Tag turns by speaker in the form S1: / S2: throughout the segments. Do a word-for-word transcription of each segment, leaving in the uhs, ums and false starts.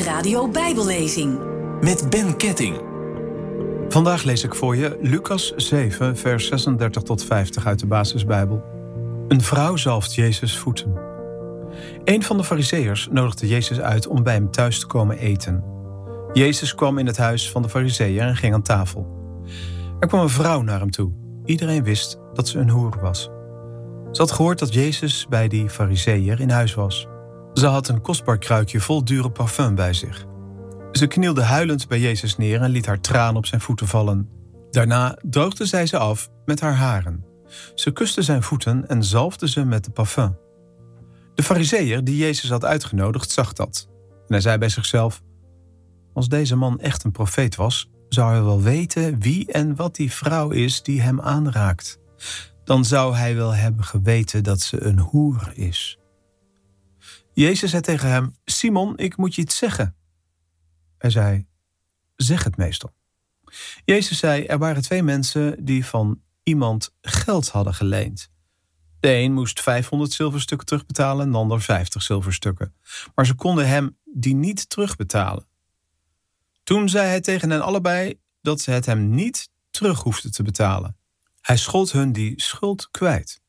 S1: Nieuwsradio Bijbellezing.
S2: Met Ben Ketting.
S3: Vandaag lees ik voor je Lucas zeven, vers zesendertig tot vijftig uit de Basisbijbel. Een vrouw zalft Jezus' voeten. Een van de farizeeërs nodigde Jezus uit om bij hem thuis te komen eten. Jezus kwam in het huis van de farizeeër en ging aan tafel. Er kwam een vrouw naar hem toe. Iedereen wist dat ze een hoer was. Ze had gehoord dat Jezus bij die farizeeër in huis was. Ze had een kostbaar kruikje vol dure parfum bij zich. Ze knielde huilend bij Jezus neer en liet haar tranen op zijn voeten vallen. Daarna droogde zij ze af met haar haren. Ze kuste zijn voeten en zalfde ze met de parfum. De farizeeër die Jezus had uitgenodigd zag dat. En hij zei bij zichzelf: als deze man echt een profeet was, zou hij wel weten wie en wat die vrouw is die hem aanraakt. Dan zou hij wel hebben geweten dat ze een hoer is. Jezus zei tegen hem: Simon, ik moet je iets zeggen. Hij zei: zeg het, meester. Jezus zei: er waren twee mensen die van iemand geld hadden geleend. De een moest vijfhonderd zilverstukken terugbetalen en de ander vijftig zilverstukken. Maar ze konden hem die niet terugbetalen. Toen zei hij tegen hen allebei dat ze het hem niet terug hoefden te betalen. Hij schold hun die schuld kwijt.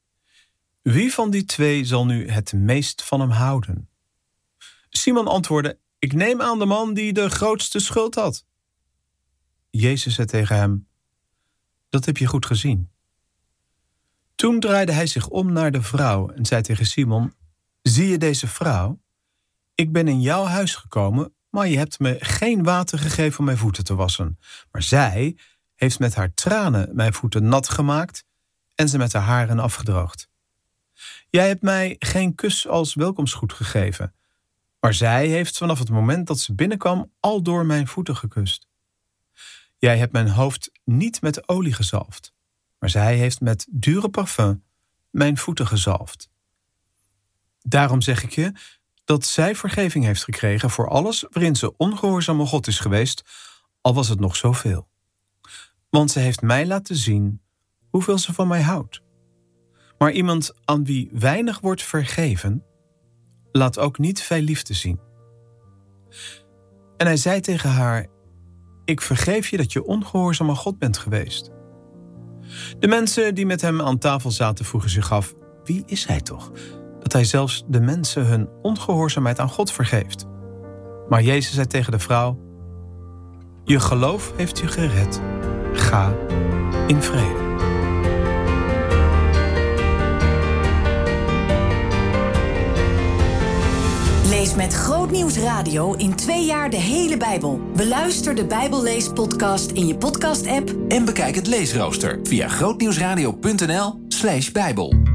S3: Wie van die twee zal nu het meest van hem houden? Simon antwoordde: ik neem aan de man die de grootste schuld had. Jezus zei tegen hem: dat heb je goed gezien. Toen draaide hij zich om naar de vrouw en zei tegen Simon: zie je deze vrouw? Ik ben in jouw huis gekomen, maar je hebt me geen water gegeven om mijn voeten te wassen. Maar zij heeft met haar tranen mijn voeten nat gemaakt en ze met haar haren afgedroogd. Jij hebt mij geen kus als welkomstgroet gegeven, maar zij heeft vanaf het moment dat ze binnenkwam al door mijn voeten gekust. Jij hebt mijn hoofd niet met olie gezalfd, maar zij heeft met dure parfum mijn voeten gezalfd. Daarom zeg ik je dat zij vergeving heeft gekregen voor alles waarin ze ongehoorzaam aan God is geweest, al was het nog zoveel. Want ze heeft mij laten zien hoeveel ze van mij houdt. Maar iemand aan wie weinig wordt vergeven, laat ook niet veel liefde zien. En hij zei tegen haar: ik vergeef je dat je ongehoorzaam aan God bent geweest. De mensen die met hem aan tafel zaten vroegen zich af: wie is hij toch, dat hij zelfs de mensen hun ongehoorzaamheid aan God vergeeft? Maar Jezus zei tegen de vrouw: je geloof heeft je gered. Ga in vrede.
S1: Lees met Groot Nieuws Radio in twee jaar de hele Bijbel. Beluister de Bijbelleespodcast in je podcast-app.
S2: En bekijk het leesrooster via grootnieuwsradio punt n l slash bijbel.